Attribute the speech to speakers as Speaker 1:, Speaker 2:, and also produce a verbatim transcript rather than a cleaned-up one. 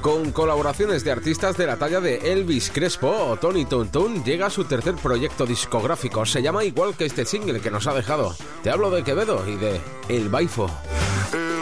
Speaker 1: Con colaboraciones de artistas de la talla de Elvis Crespo o Tony Tuntun, llega su tercer proyecto discográfico. Se llama igual que este single que nos ha dejado. Te hablo de Quevedo y de El Baifo.